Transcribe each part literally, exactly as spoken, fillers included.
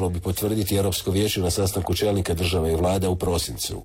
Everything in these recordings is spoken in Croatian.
trebalo bi potvrditi Europsko vijeće na sastanku čelnika države i vlada u prosincu.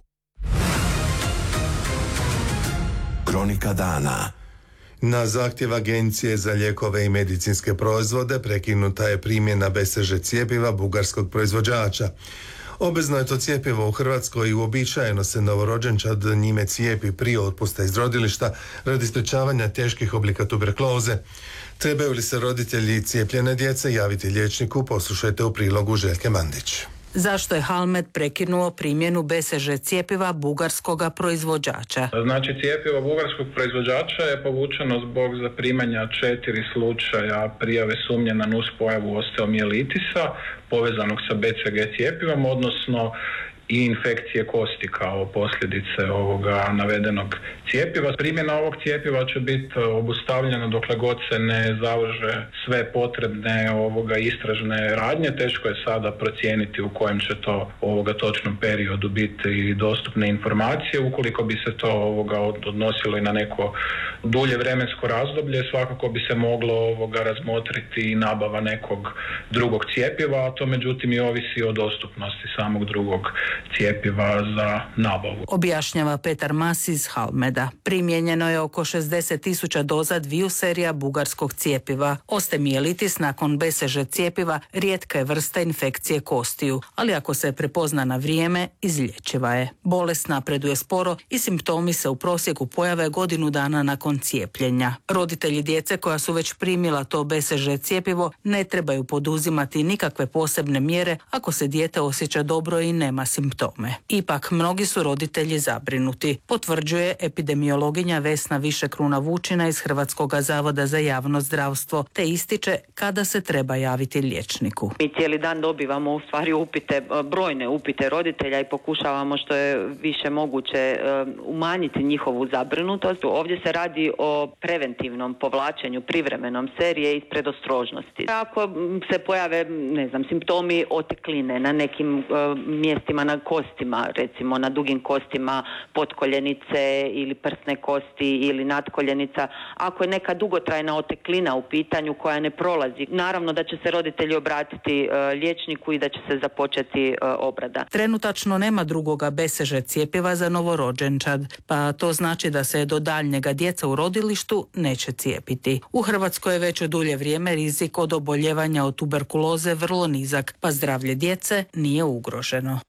Kronika dana. Na zahtjev Agencije za lijekove i medicinske proizvode prekinuta je primjena B C G cjepiva bugarskog proizvođača. Obvezno je to cjepivo u Hrvatskoj i uobičajeno se novorođenčad njime cijepi prije otpusta iz rodilišta radi sprječavanja teških oblika tuberkuloze. Trebaju li se roditelji cijepljene djece javiti liječniku, poslušajte u prilogu Željke Mandić. Zašto je Halmed prekinuo primjenu B C G cjepiva bugarskoga proizvođača? Znači, cjepivo bugarskog proizvođača je povučeno zbog zaprimanja četiri slučaja prijave sumnje na nuspojavu osteomijelitisa povezanog sa B C G cjepivom, odnosno i infekcije kosti kao posljedice ovoga navedenog cjepiva. Primjena ovog cjepiva će biti obustavljena dokle god se ne završe sve potrebne ovoga istražne radnje. Teško je sada procijeniti u kojem će to ovoga točnom periodu biti dostupne informacije. Ukoliko bi se to ovoga odnosilo i na neko dulje vremensko razdoblje, svakako bi se moglo ovoga razmotriti i nabava nekog drugog cjepiva, a to međutim i ovisi o dostupnosti samog drugog cjepiva za nabavu. Objašnjava Petar Mas iz Halmeda. Primijenjeno je oko šezdeset tisuća doza dviju serija bugarskog cjepiva. Osteomijelitis nakon B C G cjepiva rijetka je vrsta infekcije kostiju, ali ako se prepozna na vrijeme, izlječiva je. Bolest napreduje sporo i simptomi se u prosjeku pojave godinu dana nakon cijepljenja. Roditelji djece koja su već primila to B C G cjepivo ne trebaju poduzimati nikakve posebne mjere ako se dijete osjeća dobro i nema simptome. Ipak, mnogi su roditelji zabrinuti, potvrđuje epidemiologinja Vesna Višekruna Vučina iz Hrvatskog zavoda za javno zdravstvo, te ističe kada se treba javiti liječniku. Mi cijeli dan dobivamo u stvari upite, brojne upite roditelja i pokušavamo što je više moguće umanjiti njihovu zabrinutost. Ovdje se radi o preventivnom povlačenju privremenom serije iz predostrožnosti. Ako se pojave, ne znam, simptomi otekline na nekim uh, mjestima na kostima, recimo na dugim kostima potkoljenice ili prsne kosti ili nadkoljenica, ako je neka dugotrajna oteklina u pitanju koja ne prolazi, naravno da će se roditelji obratiti uh, liječniku i da će se započeti uh, obrada. Trenutačno nema drugoga B C G cjepiva za novorođenčad, pa to znači da se do daljnjega djeca u rodilištu neće cijepiti. U Hrvatskoj je već dulje vrijeme rizik od oboljevanja od tuberkuloze vrlo nizak, pa zdravlje djece nije ugroženo.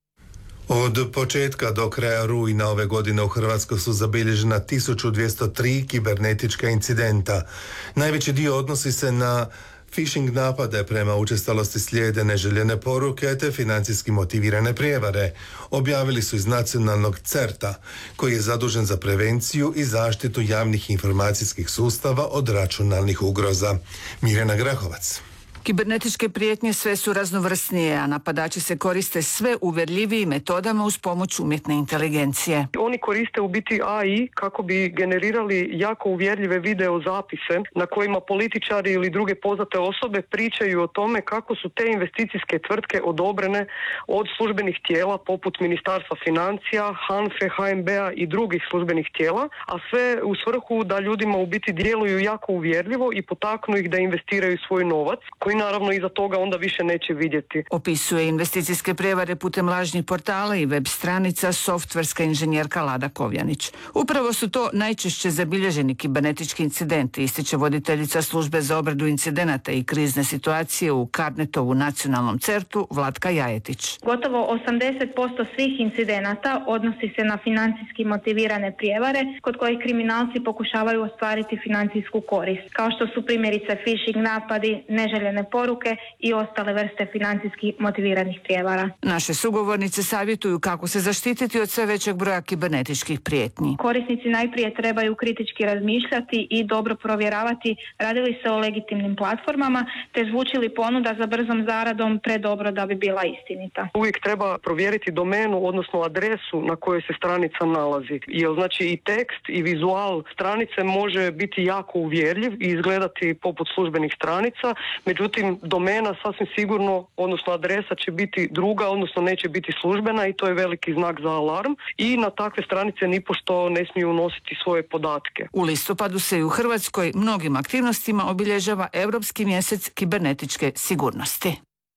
Od početka do kraja rujna ove godine u Hrvatskoj su zabilježena tisuću dvjesto tri kibernetička incidenta. Najveći dio odnosi se na phishing napade, prema učestalosti slijede neželjene poruke te financijski motivirane prijevare. Objavili su iz nacionalnog CERTA, koji je zadužen za prevenciju i zaštitu javnih informacijskih sustava od računalnih ugroza. Mirjana Grahovac. Kibernetičke prijetnje sve su raznovrsnije, a napadači se koriste sve uvjerljivijim metodama uz pomoć umjetne inteligencije. Oni koriste u biti A I kako bi generirali jako uvjerljive video zapise na kojima političari ili druge poznate osobe pričaju o tome kako su te investicijske tvrtke odobrene od službenih tijela poput Ministarstva financija, HANFE, H N B-a i drugih službenih tijela, a sve u svrhu da ljudima u biti djeluju jako uvjerljivo i potaknu ih da investiraju svoj novac, koji naravno iza toga onda više neće vidjeti. Opisuje investicijske prijevare putem lažnih portala i web stranica softverska inženjerka Lada Kovjanić. Upravo su to najčešće zabilježeni kibernetički incidenti, ističe voditeljica službe za obradu incidenata i krizne situacije u Carnetovu nacionalnom certu Vlatka Jajetić. Gotovo osamdeset posto svih incidenata odnosi se na financijski motivirane prijevare kod kojih kriminalci pokušavaju ostvariti financijsku korist, kao što su primjerice phishing napadi, neželjene poruke i ostale vrste financijski motiviranih prijevara. Naše sugovornice savjetuju kako se zaštititi od sve većeg broja kibernetičkih prijetnji. Korisnici najprije trebaju kritički razmišljati i dobro provjeravati radi li se o legitimnim platformama, te zvuči li ponuda za brzom zaradom predobro da bi bila istinita. Uvijek treba provjeriti domenu, odnosno adresu na kojoj se stranica nalazi. Jer znači i tekst i vizual stranice može biti jako uvjerljiv i izgledati poput službenih stranica, međutim domena sasvim sigurno, odnosno adresa će biti druga, odnosno neće biti službena i to je veliki znak za alarm i na takve stranice nipošto ne smiju unositi svoje podatke. U listopadu se i u Hrvatskoj mnogim aktivnostima obilježava Europski mjesec kibernetičke sigurnosti.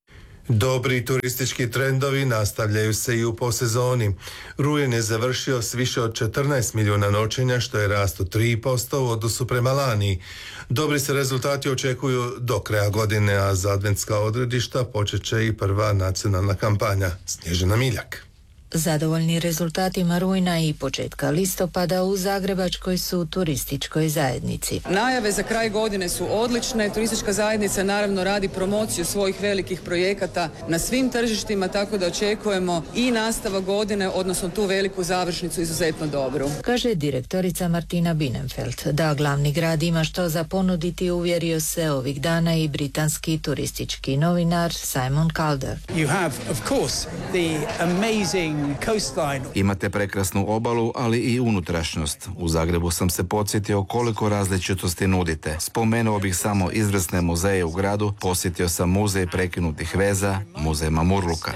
Dobri turistički trendovi nastavljaju se i u posezoni. Rujan je završio s više od četrnaest milijuna noćenja, što je rast od tri posto u odnosu prema lani. Dobri se rezultati očekuju do kraja godine, a za adventska odredišta počet će i prva nacionalna kampanja. Snježana Miljak. Zadovoljni rezultatima rujna i početka listopada u Zagrebačkoj su turističkoj zajednici. Najave za kraj godine su odlične. Turistička zajednica naravno radi promociju svojih velikih projekata na svim tržištima, tako da očekujemo i nastavak godine, odnosno tu veliku završnicu izuzetno dobru. Kaže direktorica Martina Bienenfeld. Da glavni grad ima što za ponuditi, uvjerio se ovih dana i britanski turistički novinar Simon Calder. You have, of course, the amazing Imate prekrasnu obalu, ali i unutrašnjost. U Zagrebu sam se podsjetio koliko različitosti nudite. Spomenuo bih samo izvrsne muzeje u gradu, posjetio sam muzej prekinutih veza, muzej Mamurluka.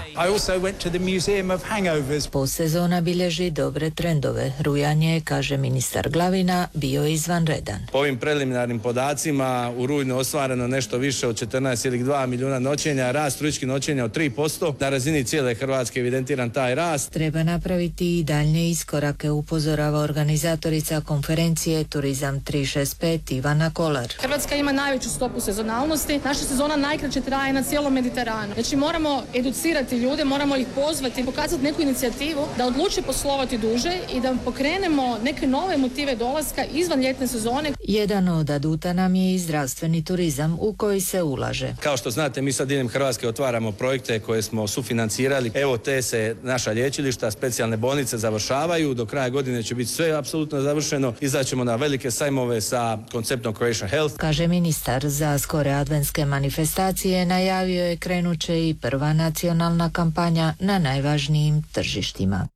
Posezona bilježi dobre trendove. Rujan je, kaže ministar Glavina, bio izvanredan. Po ovim preliminarnim podacima u rujnu ostvareno nešto više od četrnaest zarez dva milijuna noćenja, rast turističkih noćenja od tri posto. Na razini cijele Hrvatske evidentiran taj rast. Treba napraviti i daljnje iskorake, upozorava organizatorica konferencije Turizam tri šest pet Ivana Kolar. Hrvatska ima najveću stopu sezonalnosti. Naša sezona najkraće traje na cijelom Mediteranu. Znači moramo educirati ljude, moramo ih pozvati, pokazati neku inicijativu da odluče poslovati duže i da pokrenemo neke nove motive dolaska izvan ljetne sezone. Jedan od aduta nam je i zdravstveni turizam u koji se ulaže. Kao što znate, mi sad diljem Hrvatske otvaramo projekte koje smo sufinancirali. Evo te se naša lječilišta, specijalne bolnice završavaju. Do kraja godine će biti sve apsolutno završeno. Izaćemo na velike sajmove sa konceptom Croatia Health. Kaže ministar, za skore adventske manifestacije najavio je krenuće i prva nacionalna kampanja na najvažnijim tržištima.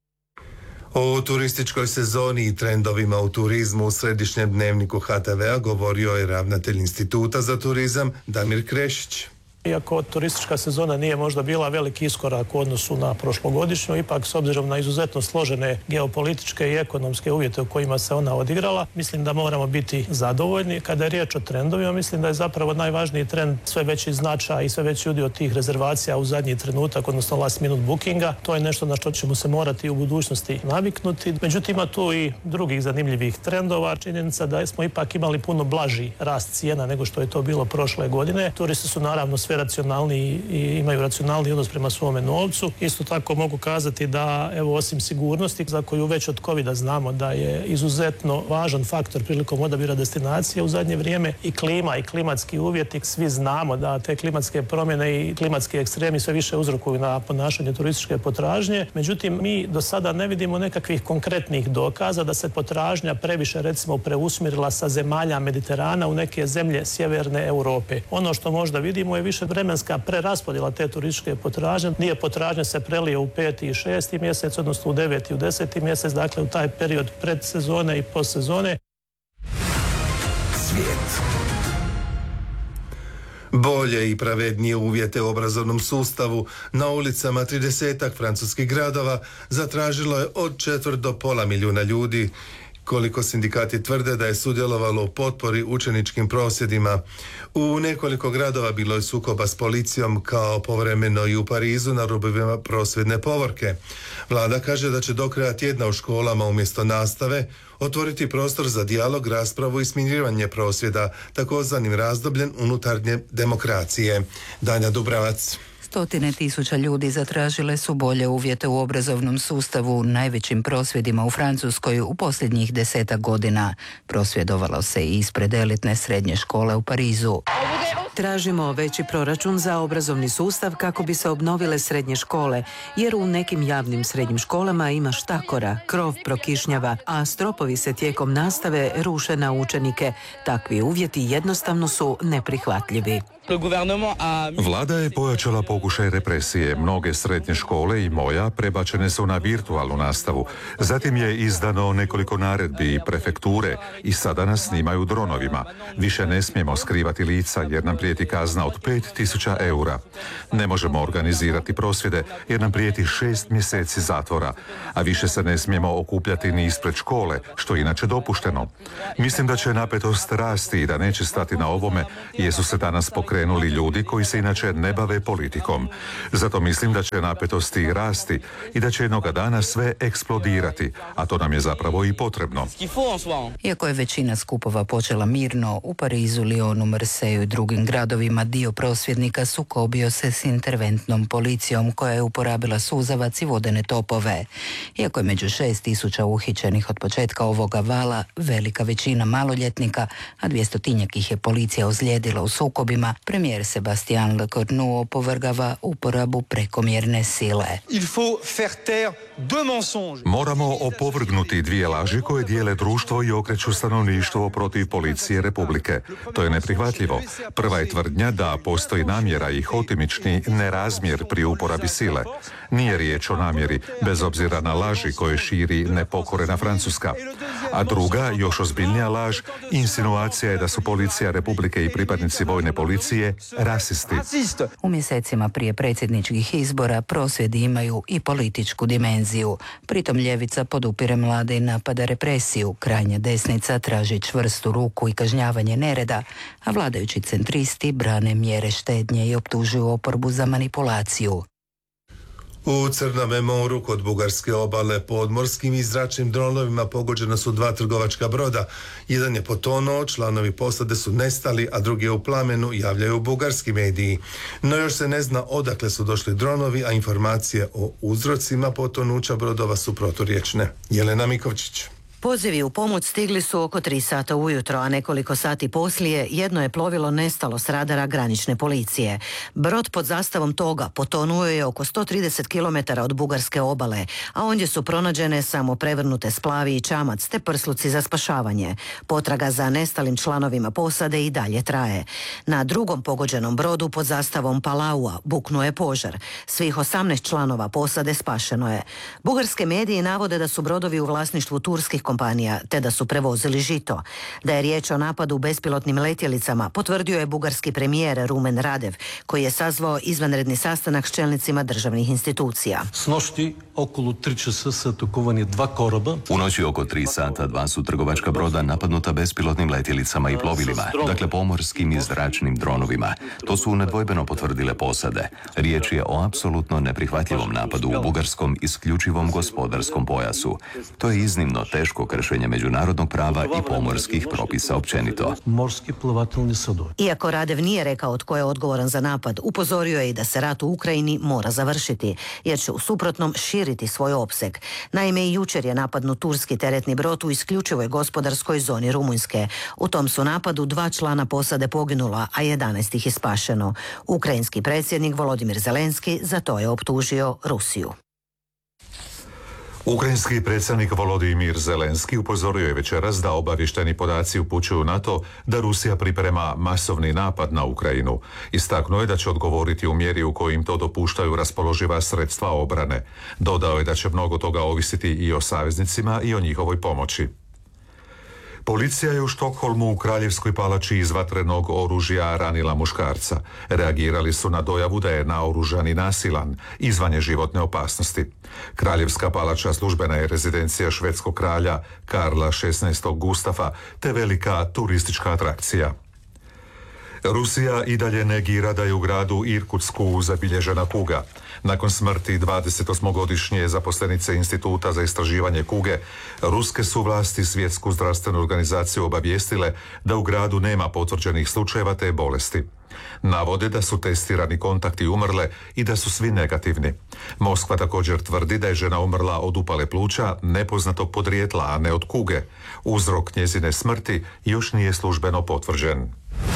O turističkoj sezoni i trendovima u turizmu u središnjem dnevniku H T V-a govorio je ravnatelj Instituta za turizam Damir Krešić. Iako turistička sezona nije možda bila veliki iskorak u odnosu na prošlogodišnju, ipak s obzirom na izuzetno složene geopolitičke i ekonomske uvjete u kojima se ona odigrala, mislim da moramo biti zadovoljni. Kada je riječ o trendovima, mislim da je zapravo najvažniji trend sve veći značaj i sve veći udio tih rezervacija u zadnji trenutak, odnosno last minute bookinga. To je nešto na što ćemo se morati u budućnosti naviknuti. Međutim, ima tu i drugih zanimljivih trendova. Činjenica da smo ipak imali puno blaži rast cijena nego što je to bilo prošle godine. Turisti su naravno sve racionalniji i imaju racionalni odnos prema svome novcu. Isto tako mogu kazati da, evo, osim sigurnosti, za koju već od covida znamo da je izuzetno važan faktor prilikom odabira destinacije u zadnje vrijeme, i klima i klimatski uvjeti. Svi znamo da te klimatske promjene i klimatski ekstremi sve više uzrokuju na ponašanje turističke potražnje. Međutim, mi do sada ne vidimo nekakvih konkretnih dokaza da se potražnja previše, recimo, preusmjerila sa zemalja Mediterana u neke zemlje sjeverne Europe. Ono što možda vidimo je više vremenska preraspodjela te turističke potražnje. Dio potražnje se prelije u peti i šesti mjesec, odnosno u deveti i u deseti mjesec, dakle u taj period predsezone i postsezone. Svijet. Bolje i pravednije uvjete u obrazovnom sustavu na ulicama tridesetak francuskih gradova zatražilo je od četvrt do pola milijuna ljudi, koliko sindikati tvrde da je sudjelovalo u potpori učeničkim prosvjedima. U nekoliko gradova bilo je sukoba s policijom, kao povremeno i u Parizu na rubovima prosvjedne povorke. Vlada kaže da će do kraja tjedna u školama umjesto nastave otvoriti prostor za dijalog, raspravu i smirivanje prosvjeda, takozvanim razdobljem unutarnje demokracije. Danja Dubravac. Stotine tisuća ljudi zatražile su bolje uvjete u obrazovnom sustavu u najvećim prosvjedima u Francuskoj u posljednjih desetak godina. Prosvjedovalo se i ispred elitne srednje škole u Parizu. Tražimo veći proračun za obrazovni sustav kako bi se obnovile srednje škole, jer u nekim javnim srednjim školama ima štakora, krov prokišnjava, a stropovi se tijekom nastave ruše na učenike. Takvi uvjeti jednostavno su neprihvatljivi. Vlada je pojačala pokušaj represije. Mnoge srednje škole i moja prebačene su na virtualnu nastavu. Zatim je izdano nekoliko naredbi i prefekture i sada nas snimaju dronovima. Više ne smijemo skrivati lica jer nam prijeti kazna od pet tisuća eura. Ne možemo organizirati prosvjede jer nam prijeti šest mjeseci zatvora, a više se ne smijemo okupljati ni ispred škole, što je inače dopušteno. Mislim da će napetost rasti i da neće stati na ovome jer su se danas pokrenuli pokrenuli ljudi koji se inače ne bave politikom. Zato mislim da će napetosti rasti i da će jednoga dana sve eksplodirati, a to nam je zapravo i potrebno. Iako je većina skupova počela mirno, u Parizu, Lyonu, Marseju i drugim gradovima dio prosvjednika sukobio se s interventnom policijom koja je uporabila suzavac i vodene topove. Iako je među šest tisuća uhićenih od početka ovoga vala velika većina maloljetnika, a dvjestotinjak ih je policija ozlijedila u sukobima, premijer Sebastian Lecornu opovrgava uporabu prekomjerne sile. Moramo opovrgnuti dvije laži koje dijele društvo i okreću stanovništvo protiv policije Republike. To je neprihvatljivo. Prva je tvrdnja da postoji namjera i hotimični nerazmjer pri uporabi sile. Nije riječ o namjeri, bez obzira na laži koje širi nepokorena Francuska. A druga, još ozbiljnija laž, insinuacija je da su policija Republike i pripadnici vojne policije rasisti. U mjesecima prije predsjedničkih izbora prosvjedi imaju i političku dimenziju. Pritom ljevica podupire mlade i napada represiju, krajnja desnica traži čvrstu ruku i kažnjavanje nereda, a vladajući centristi brane mjere štednje i optužuju oporbu za manipulaciju. U Crnome moru kod bugarske obale podmorskim i zračnim dronovima pogođena su dva trgovačka broda. Jedan je potonuo, članovi posade su nestali, a drugi je u plamenu, javljaju bugarski mediji. No još se ne zna odakle su došli dronovi, a informacije o uzrocima potonuća brodova su proturječne. Jelena Mikovčić. Pozivi u pomoć stigli su oko tri sata ujutro, a nekoliko sati poslije jedno je plovilo nestalo s radara granične policije. Brod pod zastavom toga potonuo je oko sto trideset kilometara od bugarske obale, a ondje su pronađene samo prevrnute splavi i čamac te prsluci za spašavanje. Potraga za nestalim članovima posade i dalje traje. Na drugom pogođenom brodu pod zastavom Palaua buknuo je požar. Svih osamnaest članova posade spašeno je. Bugarske mediji navode da su brodovi u vlasništvu turskih kompanija, te da su prevozili žito. Da je riječ o napadu bespilotnim letjelicama, potvrdio je bugarski premijer Rumen Radev, koji je sazvao izvanredni sastanak s čelnicima državnih institucija. U noći oko tri sata dva su trgovačka broda napadnuta bespilotnim letjelicama i plovilima, dakle pomorskim i zračnim dronovima. To su nedvojbeno potvrdile posade. Riječ je o apsolutno neprihvatljivom napadu u bugarskom isključivom gospodarskom pojasu. To je iznimno teško kršenje međunarodnog prava i pomorskih propisa općenito. Iako Radev nije rekao tko je odgovoran za napad, upozorio je i da se rat u Ukrajini mora završiti, jer će u suprotnom širiti svoj opseg. Naime, i jučer je napadnut turski teretni brod u isključivoj gospodarskoj zoni Rumunjske. U tom su napadu dva člana posade poginula, a jedanaest ih je spašeno. Ukrajinski predsjednik Volodimir Zelenski za to je optužio Rusiju. Ukrajinski predsjednik Volodimir Zelenski upozorio je večeras da obavješteni podaci upućuju na to da Rusija priprema masovni napad na Ukrajinu. Istaknuo je da će odgovoriti u mjeri u kojim to dopuštaju raspoloživa sredstva obrane. Dodao je da će mnogo toga ovisiti i o saveznicima i o njihovoj pomoći. Policija je u Štokholmu u Kraljevskoj palači iz vatrenog oružja ranila muškarca. Reagirali su na dojavu da je naoružan i nasilan, izvan je životne opasnosti. Kraljevska palača službena je rezidencija švedskog kralja Karla šesnaestog Gustafa te velika turistička atrakcija. Rusija i dalje negira da je u gradu Irkutsku zabilježena kuga. Nakon smrti dvadesetosmogodišnje zaposlenice Instituta za istraživanje kuge, ruske su vlasti Svjetsku zdravstvenu organizaciju obavijestile da u gradu nema potvrđenih slučajeva te bolesti. Navode da su testirani kontakti umrle i da su svi negativni. Moskva također tvrdi da je žena umrla od upale pluća nepoznatog podrijetla, a ne od kuge. Uzrok njezine smrti još nije službeno potvrđen.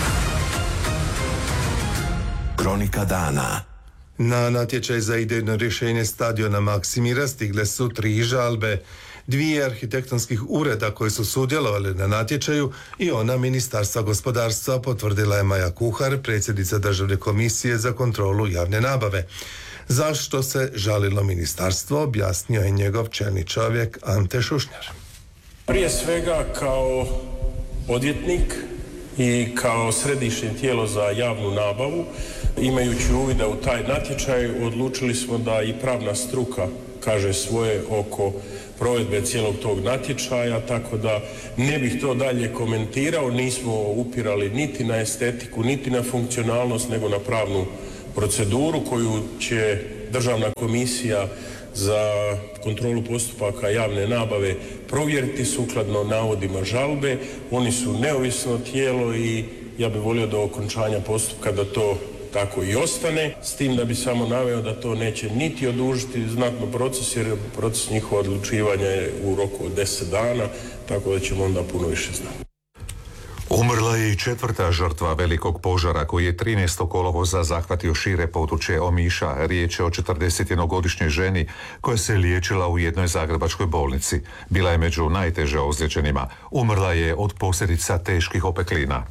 Kronika dana. Na natječaj za idejno rješenje stadiona Maksimira stigle su tri žalbe. Dvije arhitektonskih ureda koji su sudjelovali na natječaju i ona Ministarstva gospodarstva, potvrdila je Maja Kuhar, predsjednica Državne komisije za kontrolu javne nabave. Zašto se žalilo ministarstvo, objasnio je njegov čelni čovjek Ante Šušnjar. Prije svega kao odvjetnik i kao središnje tijelo za javnu nabavu, imajući uvida u taj natječaj, odlučili smo da i pravna struka kaže svoje oko provedbe cijelog tog natječaja, tako da ne bih to dalje komentirao, nismo upirali niti na estetiku, niti na funkcionalnost, nego na pravnu proceduru koju će Državna komisija za kontrolu postupaka javne nabave provjeriti sukladno navodima žalbe. Oni su neovisno tijelo i ja bih volio do okončanja postupka da to tako i ostane, s tim da bi samo naveo da to neće niti odužiti znatno proces, jer proces njihova odlučivanja je u roku od deset dana, tako da ćemo onda puno više znati. Umrla je i četvrta žrtva velikog požara koji je trinaestog kolovoza zahvatio šire područje Omiša. Riječ je o četrdesetjednogodišnjoj ženi koja se liječila u jednoj zagrebačkoj bolnici. Bila je među najteže ozlijeđenima. Umrla je od posljedica teških opeklina.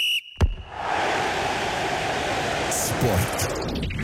Sport.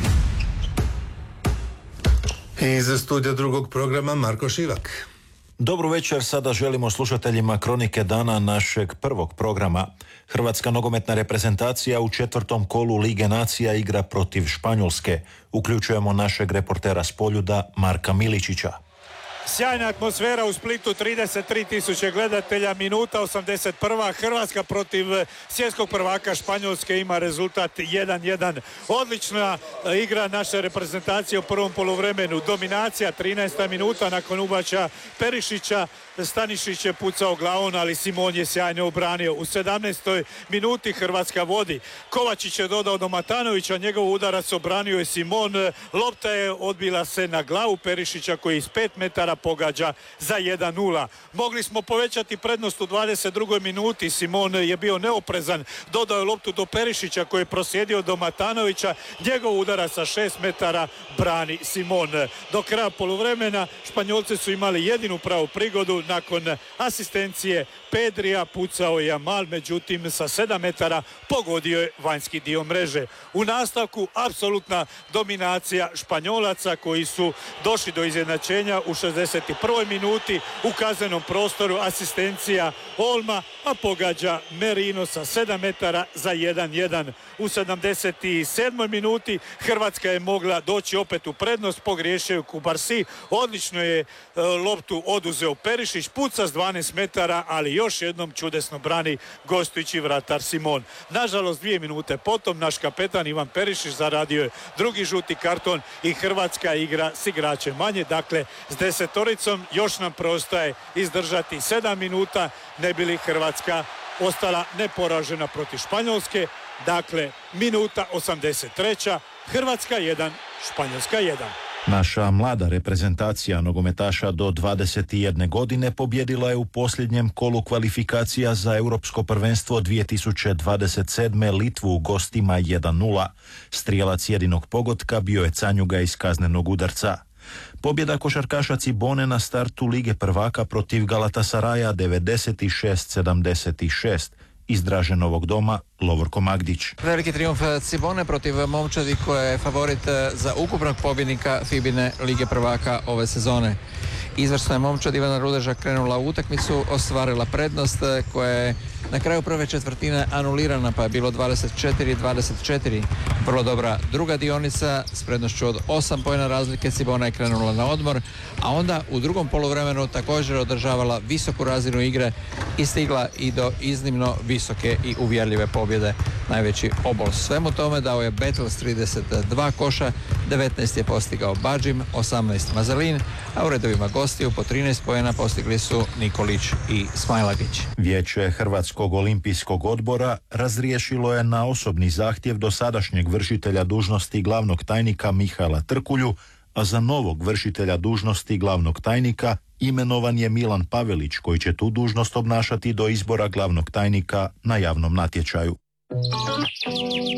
Iz studija drugog programa Marko Šivak. Dobru večer, sada želimo slušateljima Kronike dana našeg prvog programa. Hrvatska nogometna reprezentacija u četvrtom kolu Lige nacija igra protiv Španjolske. Uključujemo našeg reportera s Poljuda, Marka Miličića. Sjajna atmosfera u Splitu, trideset tri tisuće gledatelja, minuta osamdeset prva. Hrvatska protiv svjetskog prvaka Španjolske ima rezultat jedan jedan. Odlična igra naše reprezentacije u prvom poluvremenu. Dominacija, trinaesta minuta nakon ubačaja Perišića. Stanišić je pucao glavom, ali Simon je sjajno obranio. U sedamnaestoj minuti Hrvatska vodi. Kovačić je dodao do Matanovića, njegov udarac obranio je Simon. Lopta je odbila se na glavu Perišića koji iz pet metara pogađa za jedan nula. Mogli smo povećati prednost u dvadeset drugoj minuti. Simon je bio neoprezan. Dodao je loptu do Perišića koji je prosjedio do Matanovića. Njegov udarac sa šest metara brani Simon. Do kraja poluvremena Španjolci su imali jedinu pravu prigodu. Nakon asistencije Pedrija pucao je Jamal, međutim sa sedam metara pogodio je vanjski dio mreže. U nastavku apsolutna dominacija Španjolaca koji su došli do izjednačenja u šezdeset prvoj minuti u kaznenom prostoru. Asistencija Olma, a pogađa Merino sa sedam metara za jedan jedan. U sedamdeset sedmoj minuti Hrvatska je mogla doći opet u prednost, pogriješio je Kubarsi, odlično je e, loptu oduzeo Perišić, puca s dvanaest metara, ali još jednom čudesno brani gostujući vratar Simon. Nažalost, dvije minute potom naš kapetan Ivan Perišić zaradio je drugi žuti karton i Hrvatska igra s igračem manje. Dakle, s desetoricom još nam preostaje izdržati sedam minuta, ne bi li Hrvatska ostala neporažena protiv Španjolske. Dakle, minuta osamdeset treća. Hrvatska jedan, Španjolska jedan. Naša mlada reprezentacija nogometaša do dvadeset jedne godine pobjedila je u posljednjem kolu kvalifikacija za Europsko prvenstvo dvije tisuće dvadeset sedme Litvu u gostima jedan nula. Strijelac jedinog pogotka bio je Canjuga iz kaznenog udarca. Pobjeda košarkaša Cibone na startu Lige prvaka protiv Galatasaraja devedeset šest sedamdeset šest. Iz Draženovog doma, Lovorko Magdić. Veliki trijumf Cibone protiv momčadi koja je favorit za ukupnog pobjednika Fibine Lige prvaka ove sezone. Izvrsna je momčad Ivana Rudeža krenula u utakmicu, ostvarila prednost koja je na kraju prve četvrtine anulirana, pa je bilo dvadeset četiri dvadeset četiri. Vrlo dobra druga dionica s prednošću od osam poena razlike. Cibona je krenula na odmor, a onda u drugom poluvremenu također održavala visoku razinu igre i stigla i do iznimno visoke i uvjerljive pobjede. Najveći obol svemu tome dao je Battles trideset dva koša, devetnaest je postigao Badžim, osamnaest Mazalin, a u redovima gostiju po trinaest poena postigli su Nikolić i Smajlagić. Vijeće Hrvatskog olimpijskog odbora razriješilo je na osobni zahtjev dosadašnjeg vršitelja dužnosti glavnog tajnika Mihaela Trkulju, a za novog vršitelja dužnosti glavnog tajnika imenovan je Milan Pavelić, koji će tu dužnost obnašati do izbora glavnog tajnika na javnom natječaju.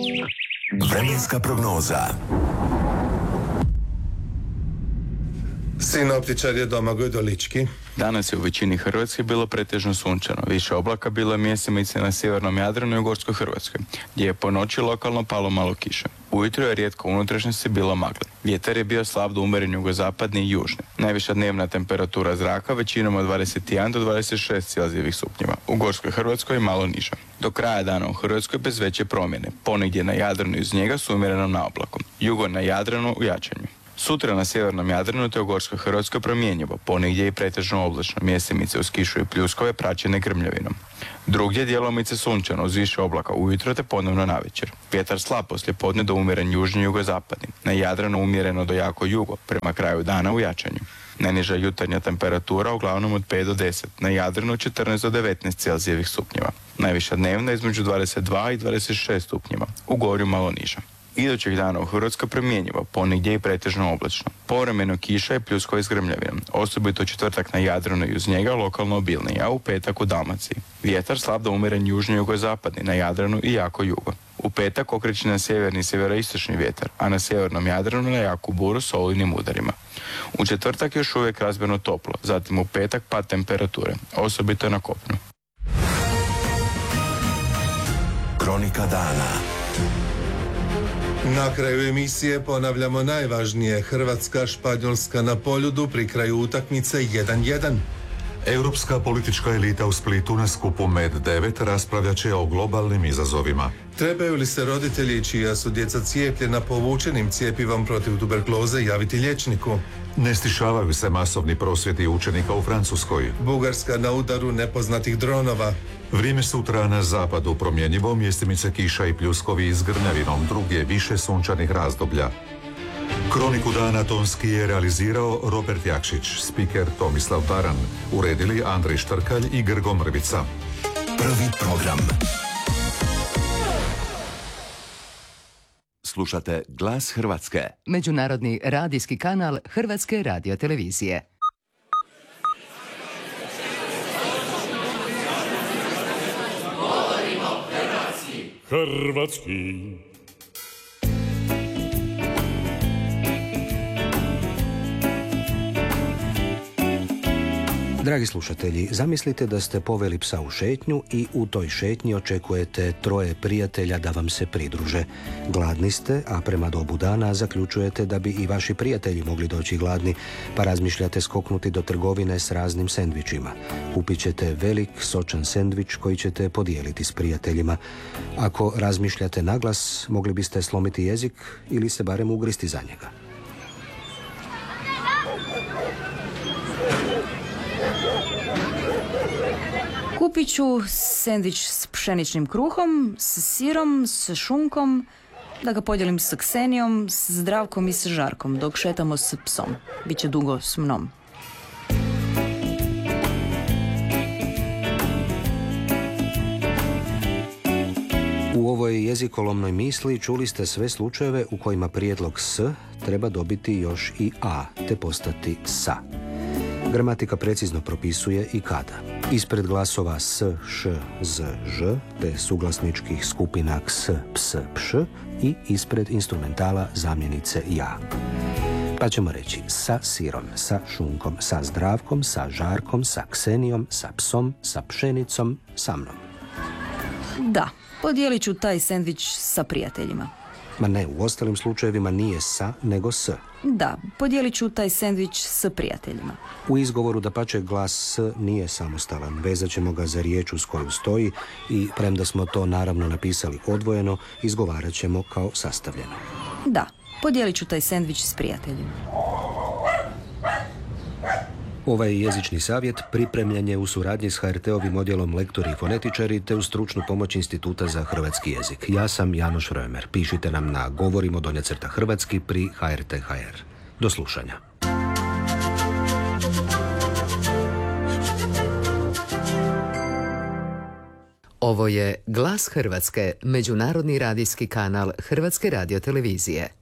Vremenska prognoza. Sinoptičar je Domagoj Dolički. Danas je u većini Hrvatske bilo pretežno sunčano. Više oblaka bilo je mjesemice na sjevernom Jadranu i u Gorskoj Hrvatskoj, gdje je po noći lokalno palo malo kiše. Ujutro je rijetko u unutrašnjosti bilo magle. Vjetar je bio slab do umjeren jugozapadni i južni. Najviša dnevna temperatura zraka većinom od dvadeset jedan do dvadeset šest Celzijevih stupnjeva. U Gorskoj Hrvatskoj malo niža. Do kraja dana u Hrvatskoj bez veće promjene. Ponegdje na Jadranu i uz njega s umjerenom naoblakom. Jugo na Jadranu u jačanju. Sutra na sjevernom Jadranu te u Gorskoj Hrvatskoj promjenjivo, ponegdje i pretežno oblačno, mjesemice uz kišu i pljuskove praćene grmljavinom. Drugdje djelomice sunčano uz više oblaka ujutro te ponovno navečer. Vjetar slab poslije podne do umjeren južni jugozapadni, na Jadranu umjereno do jako jugo, prema kraju dana u jačanju. Najniža jutarnja temperatura uglavnom od pet do deset, na Jadranu četrnaest do devetnaest Celzijevih stupnjeva. Najviša dnevna između dvadeset dva i dvadeset šest stupnjeva, u Gorju malo niža. Idućeg dana u Hrvatskoj promjenjivo, ponegdje i pretežno oblačno. Povremeno kiša i pljuskove s grmljavinom, osobito četvrtak na Jadranu i uz njega lokalno obilniji, a u petak u Dalmaciji. Vjetar slab do umjeren južni jugozapadni, na Jadranu i jako jugo. U petak okreće na sjeverni i sjeveroistočni vjetar, a na sjevernom Jadranu na jaku buru s olujnim udarima. U četvrtak još uvijek razmjerno toplo, zatim u petak pad temperature, osobito na kopnu. Kronika dana. Na kraju emisije ponavljamo najvažnije. Hrvatska, Španjolska na Poljudu pri kraju utakmice jedan jedan. Europska politička elita u Splitu na skupu Med devet raspravljat će o globalnim izazovima. Trebaju li se roditelji čija su djeca cijepljena povučenim cjepivom protiv tuberkuloze javiti liječniku? Ne stišavaju se masovni prosvjedi učenika u Francuskoj. Bugarska na udaru nepoznatih dronova. Vrijeme sutra na zapadu promjenjivo, mjestimice kiša i pljuskovi s grmljavinom, drugdje više sunčanih razdoblja. Kroniku dana tonski je realizirao Robert Jakšić, spiker Tomislav Baran, uredili Andrej Štrkalj i Grgo Mrvica. Prvi program. Slušate Glas Hrvatske. Međunarodni radijski kanal Hrvatske radiotelevizije. Hrvatski. Dragi slušatelji, zamislite da ste poveli psa u šetnju i u toj šetnji očekujete troje prijatelja da vam se pridruže. Gladni ste, a prema dobu dana zaključujete da bi i vaši prijatelji mogli doći gladni, pa razmišljate skoknuti do trgovine s raznim sendvičima. Kupit ćete velik, sočan sendvič koji ćete podijeliti s prijateljima. Ako razmišljate naglas, mogli biste slomiti jezik ili se barem ugristi za njega. Kupit ću sendvič s pšeničnim kruhom, s sirom, s šunkom, da ga podijelim s Ksenijom, s Zdravkom i s Žarkom, dok šetamo s psom. Biće dugo s mnom. U ovoj jezikolomnoj misli čuli ste sve slučajeve u kojima prijedlog s treba dobiti još i a, te postati sa. Gramatika precizno propisuje i kada. Ispred glasova s, š, z, ž, te suglasničkih skupina ks, ps, pš i ispred instrumentala zamjenice ja. Pa ćemo reći sa sirom, sa šunkom, sa Zdravkom, sa Žarkom, sa Ksenijom, sa psom, sa pšenicom, sa mnom. Da, podijelit ću taj sendvič sa prijateljima. Ma ne, u ostalim slučajevima nije sa, nego s. Da, podijelit ću taj sendvič s prijateljima. U izgovoru dapače glas s nije samostalan. Vezat ćemo ga za riječ uz koju stoji i premda smo to naravno napisali odvojeno, izgovarat ćemo kao sastavljeno. Da, podijelit ću taj sendvič s prijateljima. Ovaj jezični savjet pripremljen je u suradnji s H R T-ovim odjelom lektori i fonetičari te uz stručnu pomoć Instituta za hrvatski jezik. Ja sam Janoš Römer. Pišite nam na govorimo donja crta hrvatski pri H R T H R. Do slušanja. Ovo je Glas Hrvatske, međunarodni radijski kanal Hrvatske radiotelevizije.